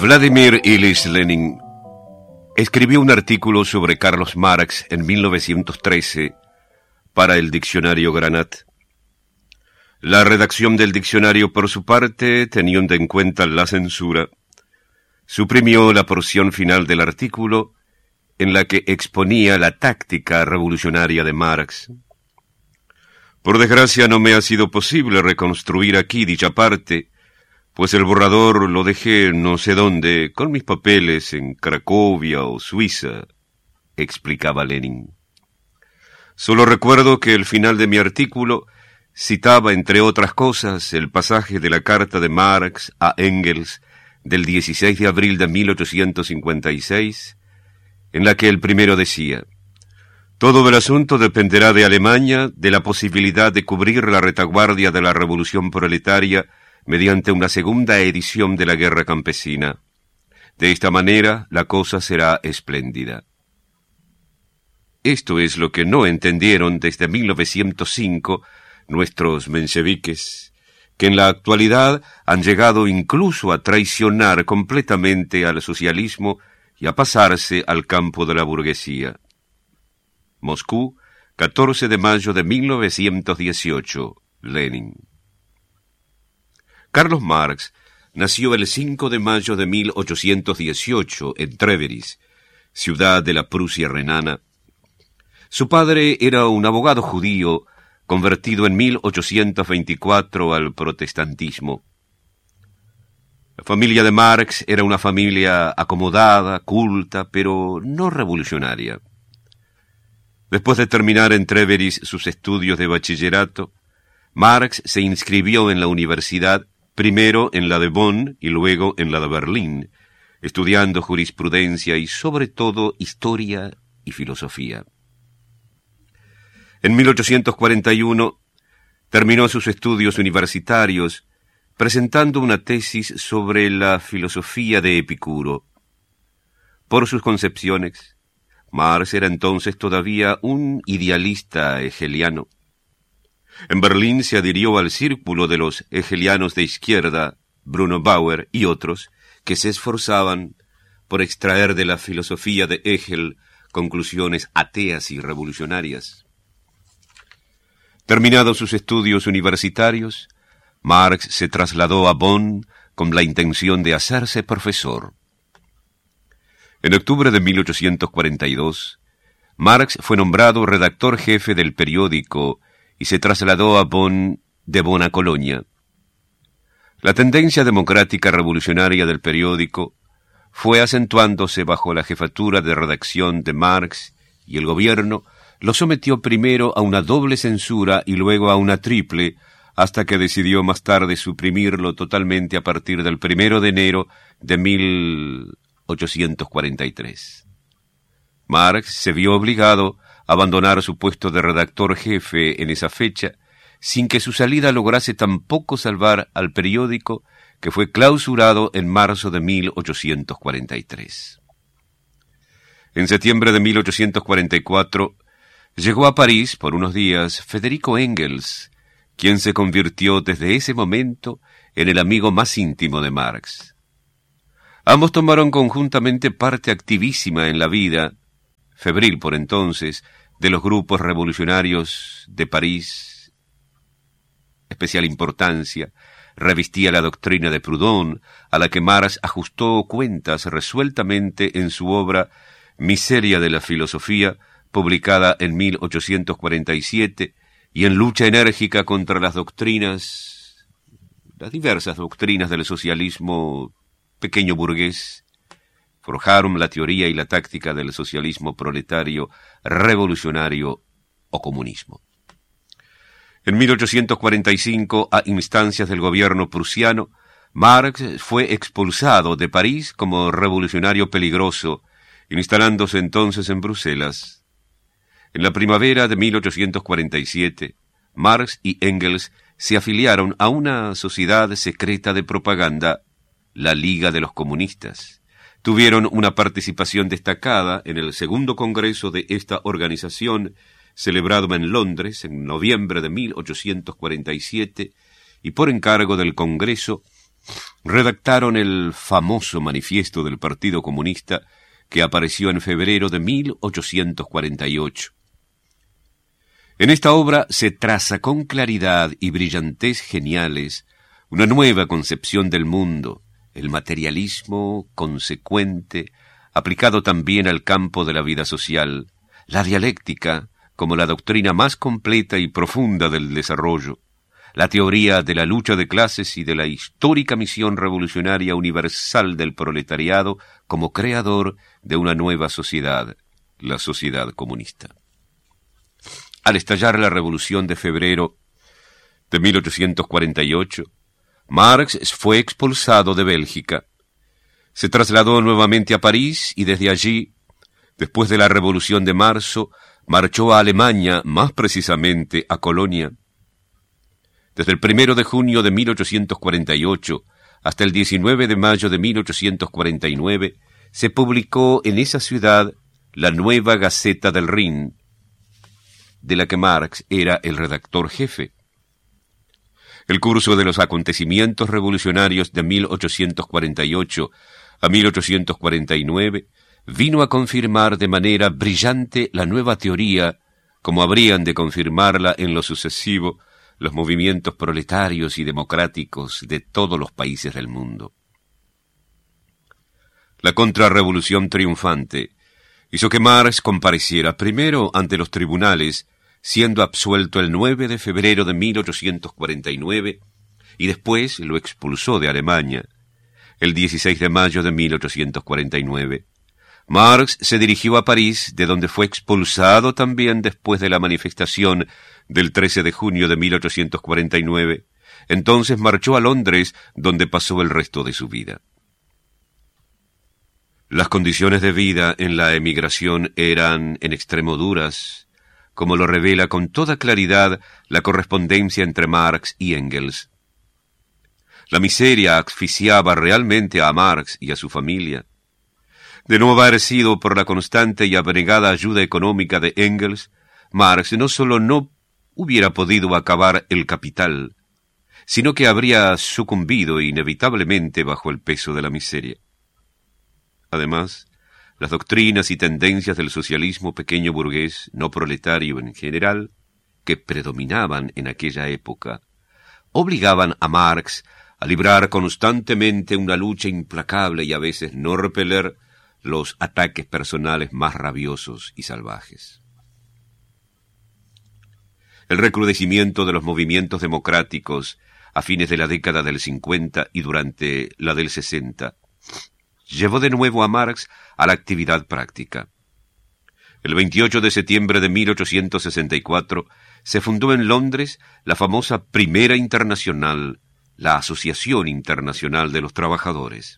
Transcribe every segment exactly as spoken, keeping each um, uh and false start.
Vladimir Ilich Lenin escribió un artículo sobre Carlos Marx en mil novecientos trece para el diccionario Granat. La redacción del diccionario, por su parte, teniendo en cuenta la censura, suprimió la porción final del artículo en la que exponía la táctica revolucionaria de Marx. Por desgracia, no me ha sido posible reconstruir aquí dicha parte, pues el borrador lo dejé no sé dónde, con mis papeles en Cracovia o Suiza, explicaba Lenin. Solo recuerdo que el final de mi artículo citaba, entre otras cosas, el pasaje de la carta de Marx a Engels del dieciséis de abril de mil ochocientos cincuenta y seis, en la que el primero decía: «Todo el asunto dependerá de Alemania, de la posibilidad de cubrir la retaguardia de la revolución proletaria mediante una segunda edición de la guerra campesina. De esta manera, la cosa será espléndida». Esto es lo que no entendieron desde mil novecientos cinco nuestros mencheviques, que en la actualidad han llegado incluso a traicionar completamente al socialismo y a pasarse al campo de la burguesía. Moscú, catorce de mayo de mil novecientos dieciocho, Lenin. Carlos Marx nació el cinco de mayo de mil ochocientos dieciocho en Treveris, ciudad de la Prusia renana. Su padre era un abogado judío convertido en mil ochocientos veinticuatro al protestantismo. La familia de Marx era una familia acomodada, culta, pero no revolucionaria. Después de terminar en Treveris sus estudios de bachillerato, Marx se inscribió en la universidad, primero en la de Bonn y luego en la de Berlín, estudiando jurisprudencia y sobre todo historia y filosofía. En mil ochocientos cuarenta y uno terminó sus estudios universitarios presentando una tesis sobre la filosofía de Epicuro. Por sus concepciones, Marx era entonces todavía un idealista hegeliano. En Berlín se adhirió al círculo de los hegelianos de izquierda, Bruno Bauer y otros, que se esforzaban por extraer de la filosofía de Hegel conclusiones ateas y revolucionarias. Terminados sus estudios universitarios, Marx se trasladó a Bonn con la intención de hacerse profesor. En octubre de mil ochocientos cuarenta y dos, Marx fue nombrado redactor jefe del periódico y se trasladó a Bonn, de Bonn a Colonia. La tendencia democrática revolucionaria del periódico fue acentuándose bajo la jefatura de redacción de Marx, y el gobierno lo sometió primero a una doble censura y luego a una triple, hasta que decidió más tarde suprimirlo totalmente a partir del primero de enero de mil ochocientos cuarenta y tres. Marx se vio obligado a abandonar su puesto de redactor jefe en esa fecha, sin que su salida lograse tampoco salvar al periódico, que fue clausurado en marzo de mil ochocientos cuarenta y tres. En septiembre de mil ochocientos cuarenta y cuatro, llegó a París por unos días Federico Engels, quien se convirtió desde ese momento en el amigo más íntimo de Marx. Ambos tomaron conjuntamente parte activísima en la vida, febril por entonces, de los grupos revolucionarios de París. Especial importancia revestía la doctrina de Proudhon, a la que Marx ajustó cuentas resueltamente en su obra Miseria de la filosofía, publicada en mil ochocientos cuarenta y siete, y en lucha enérgica contra las doctrinas, las diversas doctrinas del socialismo pequeño burgués, forjaron la teoría y la táctica del socialismo proletario, revolucionario o comunismo. En mil ochocientos cuarenta y cinco, a instancias del gobierno prusiano, Marx fue expulsado de París como revolucionario peligroso, instalándose entonces en Bruselas. En la primavera de mil ochocientos cuarenta y siete, Marx y Engels se afiliaron a una sociedad secreta de propaganda, la Liga de los Comunistas. Tuvieron una participación destacada en el segundo congreso de esta organización, celebrado en Londres en noviembre de mil ochocientos cuarenta y siete, y por encargo del Congreso redactaron el famoso manifiesto del Partido Comunista que apareció en febrero de mil ochocientos cuarenta y ocho. En esta obra se traza con claridad y brillantez geniales una nueva concepción del mundo, el materialismo consecuente, aplicado también al campo de la vida social, la dialéctica como la doctrina más completa y profunda del desarrollo, la teoría de la lucha de clases y de la histórica misión revolucionaria universal del proletariado como creador de una nueva sociedad, la sociedad comunista. Al estallar la Revolución de febrero de mil ochocientos cuarenta y ocho, Marx fue expulsado de Bélgica. Se trasladó nuevamente a París y desde allí, después de la Revolución de marzo, marchó a Alemania, más precisamente a Colonia. Desde el primero de junio de mil ochocientos cuarenta y ocho hasta el diecinueve de mayo de mil ochocientos cuarenta y nueve se publicó en esa ciudad la Nueva Gaceta del Rin, de la que Marx era el redactor jefe. El curso de los acontecimientos revolucionarios de mil ochocientos cuarenta y ocho a mil ochocientos cuarenta y nueve vino a confirmar de manera brillante la nueva teoría, como habrían de confirmarla en lo sucesivo los movimientos proletarios y democráticos de todos los países del mundo. La contrarrevolución triunfante hizo que Marx compareciera primero ante los tribunales, siendo absuelto el nueve de febrero de mil ochocientos cuarenta y nueve, y después lo expulsó de Alemania. El dieciséis de mayo de mil ochocientos cuarenta y nueve, Marx se dirigió a París, de donde fue expulsado también después de la manifestación del trece de junio de mil ochocientos cuarenta y nueve. Entonces marchó a Londres, donde pasó el resto de su vida. Las condiciones de vida en la emigración eran en extremo duras, como lo revela con toda claridad la correspondencia entre Marx y Engels. La miseria asfixiaba realmente a Marx y a su familia. De no haber sido por la constante y abnegada ayuda económica de Engels, Marx no solo no hubiera podido acabar el Capital, sino que habría sucumbido inevitablemente bajo el peso de la miseria. Además, las doctrinas y tendencias del socialismo pequeño burgués, no proletario en general, que predominaban en aquella época, obligaban a Marx a librar constantemente una lucha implacable y a veces no repeler los ataques personales más rabiosos y salvajes. El recrudecimiento de los movimientos democráticos a fines de la década del cincuenta y durante la del sesenta llevó de nuevo a Marx a la actividad práctica. El veintiocho de septiembre de mil ochocientos sesenta y cuatro se fundó en Londres la famosa Primera Internacional, la Asociación Internacional de los Trabajadores.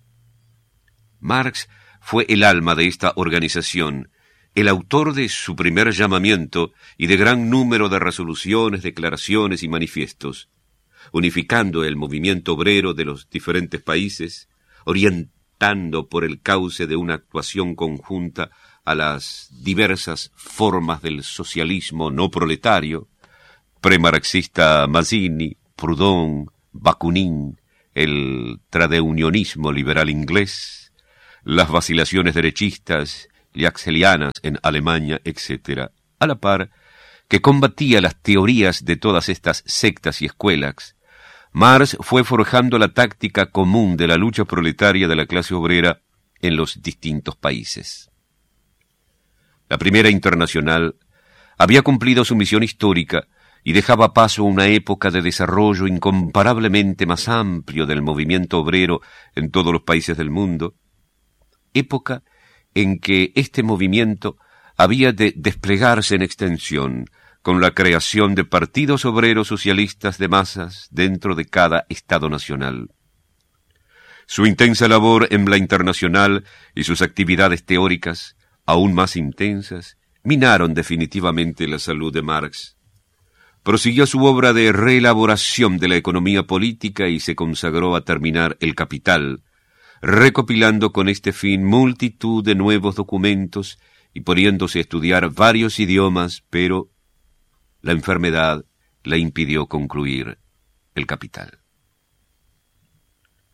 Marx fue el alma de esta organización, el autor de su primer llamamiento y de gran número de resoluciones, declaraciones y manifiestos, unificando el movimiento obrero de los diferentes países, orientando por el cauce de una actuación conjunta a las diversas formas del socialismo no proletario, premarxista Mazzini, Proudhon, Bakunin, el tradeunionismo liberal inglés, las vacilaciones derechistas y axelianas en Alemania, etcétera, a la par que combatía las teorías de todas estas sectas y escuelas. Marx fue forjando la táctica común de la lucha proletaria de la clase obrera en los distintos países. La Primera Internacional había cumplido su misión histórica y dejaba paso a una época de desarrollo incomparablemente más amplio del movimiento obrero en todos los países del mundo, época en que este movimiento había de desplegarse en extensión con la creación de partidos obreros socialistas de masas dentro de cada Estado nacional. Su intensa labor en la Internacional y sus actividades teóricas, aún más intensas, minaron definitivamente la salud de Marx. Prosiguió su obra de reelaboración de la economía política y se consagró a terminar El Capital, recopilando con este fin multitud de nuevos documentos y poniéndose a estudiar varios idiomas, pero la enfermedad le impidió concluir El Capital.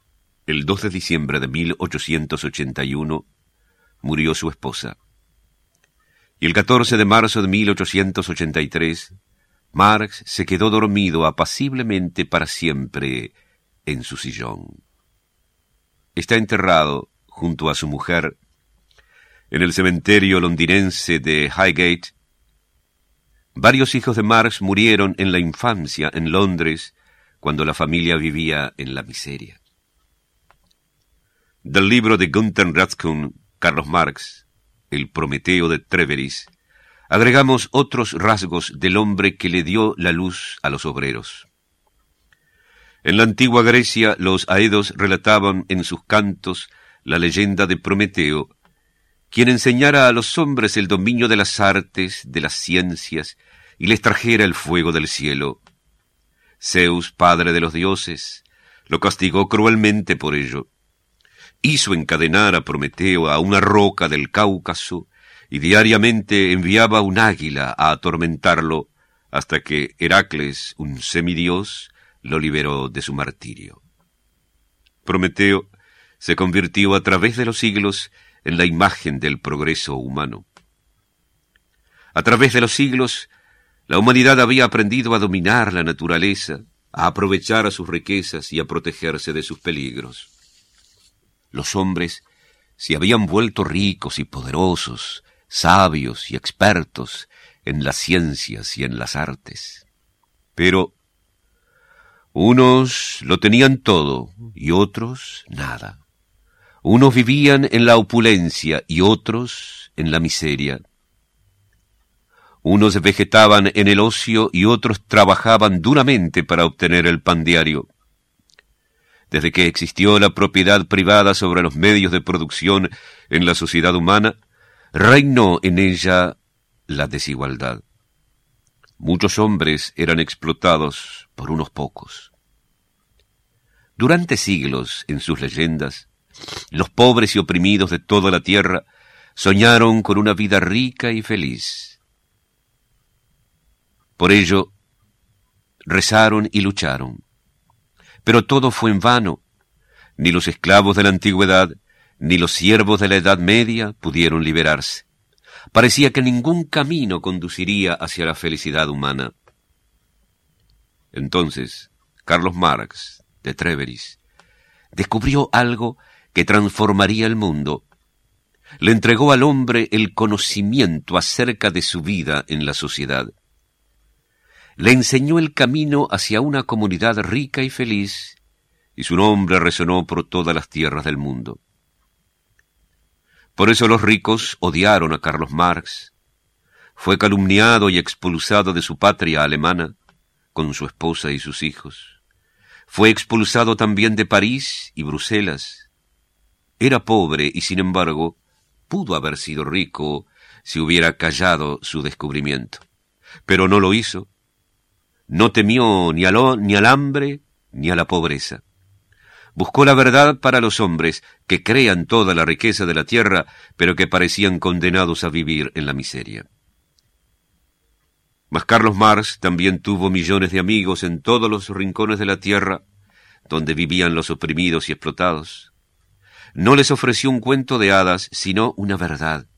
El dos de diciembre de mil ochocientos ochenta y uno murió su esposa. Y el catorce de marzo de mil ochocientos ochenta y tres, Marx se quedó dormido apaciblemente para siempre en su sillón. Está enterrado junto a su mujer en el cementerio londinense de Highgate. Varios hijos de Marx murieron en la infancia en Londres, cuando la familia vivía en la miseria. Del libro de Günther Raskin, Carlos Marx, El Prometeo de Treveris, agregamos otros rasgos del hombre que le dio la luz a los obreros. En la antigua Grecia, los aedos relataban en sus cantos la leyenda de Prometeo, quien enseñara a los hombres el dominio de las artes, de las ciencias, y les trajera el fuego del cielo. Zeus, padre de los dioses, lo castigó cruelmente por ello. Hizo encadenar a Prometeo a una roca del Cáucaso y diariamente enviaba un águila a atormentarlo hasta que Heracles, un semidios, lo liberó de su martirio. Prometeo se convirtió a través de los siglos en la imagen del progreso humano. A través de los siglos, la humanidad había aprendido a dominar la naturaleza, a aprovechar a sus riquezas y a protegerse de sus peligros. Los hombres se habían vuelto ricos y poderosos, sabios y expertos en las ciencias y en las artes. Pero unos lo tenían todo y otros nada. Unos vivían en la opulencia y otros en la miseria. Unos vegetaban en el ocio y otros trabajaban duramente para obtener el pan diario. Desde que existió la propiedad privada sobre los medios de producción en la sociedad humana, reinó en ella la desigualdad. Muchos hombres eran explotados por unos pocos. Durante siglos, en sus leyendas, los pobres y oprimidos de toda la tierra soñaron con una vida rica y feliz. Por ello, rezaron y lucharon. Pero todo fue en vano. Ni los esclavos de la antigüedad, ni los siervos de la Edad Media pudieron liberarse. Parecía que ningún camino conduciría hacia la felicidad humana. Entonces, Carlos Marx, de Treveris, descubrió algo que transformaría el mundo. Le entregó al hombre el conocimiento acerca de su vida en la sociedad. Le enseñó el camino hacia una comunidad rica y feliz, y su nombre resonó por todas las tierras del mundo. Por eso los ricos odiaron a Carlos Marx. Fue calumniado y expulsado de su patria alemana, con su esposa y sus hijos. Fue expulsado también de París y Bruselas. Era pobre y, sin embargo, pudo haber sido rico si hubiera callado su descubrimiento. Pero no lo hizo. No temió ni al, ni al hambre ni a la pobreza. Buscó la verdad para los hombres que crean toda la riqueza de la tierra, pero que parecían condenados a vivir en la miseria. Mas Carlos Marx también tuvo millones de amigos en todos los rincones de la tierra, donde vivían los oprimidos y explotados. No les ofreció un cuento de hadas, sino una verdad.